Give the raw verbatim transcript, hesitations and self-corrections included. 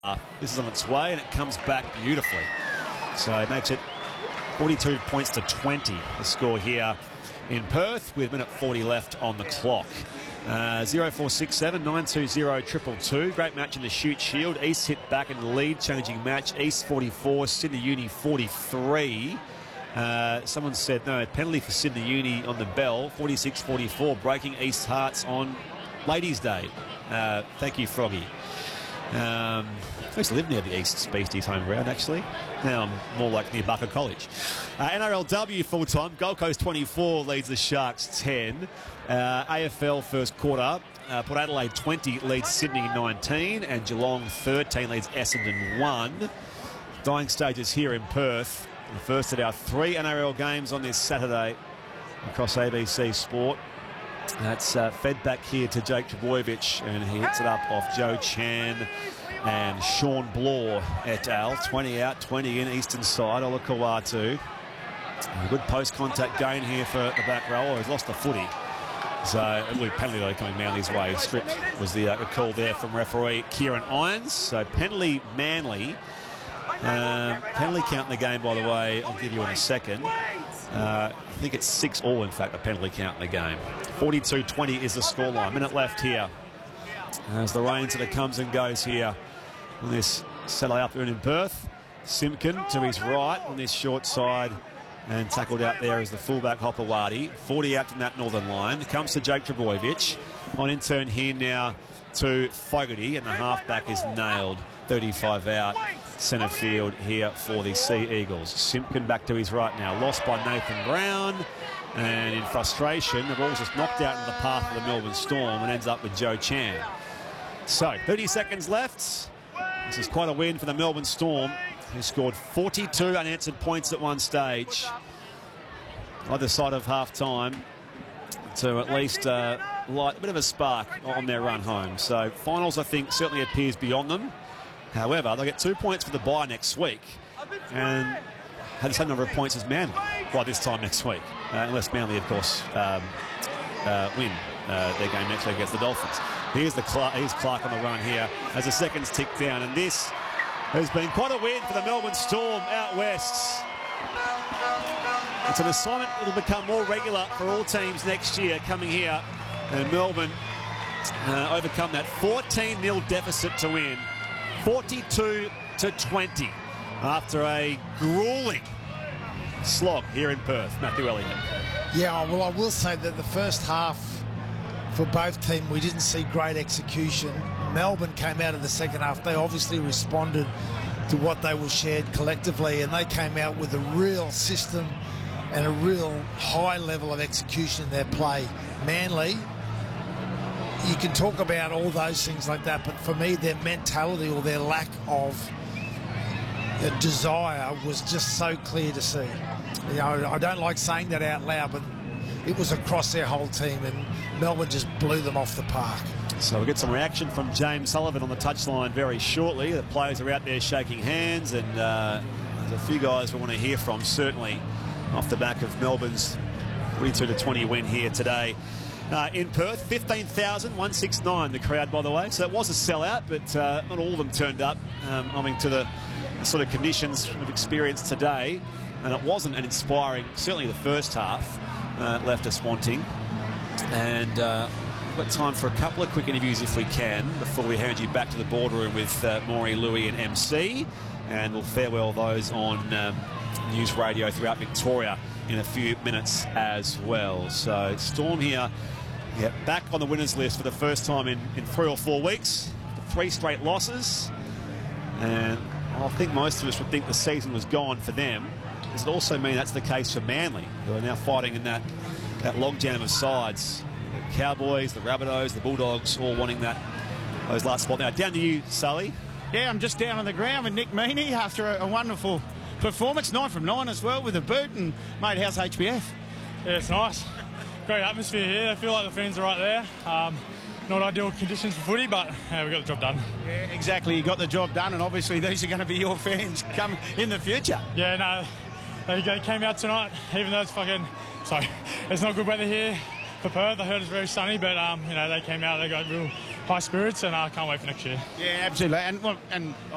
Uh, this is on its way, and it comes back beautifully. So it makes it forty-two points to twenty, the score here in Perth, with a minute forty left on the clock. Uh, zero four six seven nine two zero triple two. Great match in the Shute Shield. East hit back in the lead, changing match. East forty-four, Sydney Uni forty-three. Uh, someone said no, penalty for Sydney Uni on the bell. forty-six forty-four, breaking East hearts on Ladies' Day. Uh, thank you, Froggy. Um, I used to live near the East Beasties home ground, actually. Now I'm more like near Barker College. Uh, N R L W full-time. Gold Coast twenty-four leads the Sharks ten. Uh, A F L first quarter. Uh, Port Adelaide twenty leads Sydney nineteen. And Geelong thirteen leads Essendon one. Dying stages here in Perth. The first of our three N R L games on this Saturday across A B C Sport. That's uh, fed back here to Jake Trbojevic, and he hits it up off Joe Chan and Sean Bloor et al. twenty out, twenty in, eastern side, Olakawatu. A good post-contact gain here for the back row. Oh, he's lost the footy. So a little penalty though coming Manly's way. Stripped was the, uh, the call there from referee Kieran Irons. So penalty Manly. Um, penalty count in the game, by the way, I'll give you in a second. Uh, I think it's six all, in fact, the penalty count in the game. forty-two twenty is the scoreline. Minute left here as the rain sort of comes and goes here on this Saturday afternoon in Perth. Simpkin to his right on this short side, and tackled out there is the fullback Hopewadi. forty out from that northern line. Comes to Jake Trbojevic. On in turn here now to Fogarty, and the halfback is nailed. thirty-five out, centre field here for the Sea Eagles. Simpkin back to his right now. Lost by Nathan Brown. And in frustration, the ball's just knocked out in the path of the Melbourne Storm and ends up with Joe Chan. So, thirty seconds left. This is quite a win for the Melbourne Storm, who scored forty-two unanswered points at one stage. Either side of half-time to at least uh, light a bit of a spark on their run home. So, finals, I think, certainly appears beyond them. However, they'll get two points for the bye next week and have the same number of points as Manly by this time next week, uh, unless Manly, of course, um, uh, win uh, their game next week against the Dolphins. Here's, the Clark, here's Clark on the run here as the seconds tick down, and this has been quite a win for the Melbourne Storm out west. It's an assignment that will become more regular for all teams next year coming here, and Melbourne uh, overcome that fourteen nil deficit to win. forty-two to twenty after a grueling slog here in Perth. Matthew Elliott. Yeah, well, I will say that the first half for both teams, we didn't see great execution. Melbourne came out of the second half. They obviously responded to what they were shared collectively, and they came out with a real system and a real high level of execution in their play. Manly, you can talk about all those things like that, but for me, their mentality or their lack of desire was just so clear to see. You know, I don't like saying that out loud, but it was across their whole team, and Melbourne just blew them off the park. So we'll get some reaction from James Sullivan on the touchline very shortly. The players are out there shaking hands, and uh, there's a few guys we want to hear from, certainly, off the back of Melbourne's forty-two to twenty win here today. Uh, in Perth, fifteen thousand one hundred sixty-nine, the crowd, by the way. So it was a sellout, but uh, not all of them turned up, um, I mean, to the, the sort of conditions we've experienced today. And it wasn't an inspiring, certainly the first half, uh, left us wanting. And uh, we've got time for a couple of quick interviews if we can, before we hand you back to the boardroom with uh, Maury, Louis and M C. And we'll farewell those on um, news radio throughout Victoria in a few minutes as well. So Storm here, yeah, back on the winners list for the first time in, in three or four weeks. Three straight losses. And I think most of us would think the season was gone for them. Does it also mean that's the case for Manly, who are now fighting in that, that logjam of sides? The Cowboys, the Rabbitohs, the Bulldogs, all wanting that those last spot. Now, down to you, Sully. Yeah, I'm just down on the ground with Nick Meaney after a, a wonderful performance. Nine from nine as well with a boot. And, mate, how's H B F? Yeah, it's nice. Great atmosphere here. I feel like the fans are right there. Um, not ideal conditions for footy, but yeah, we got the job done. Yeah, exactly. You got the job done, and obviously these are going to be your fans come in the future. Yeah, no, they, they came out tonight, even though it's fucking, sorry, it's not good weather here for Perth. I heard it's very sunny, but um, you know, they came out, they got real high spirits, and I uh, can't wait for next year. Yeah, absolutely. And, and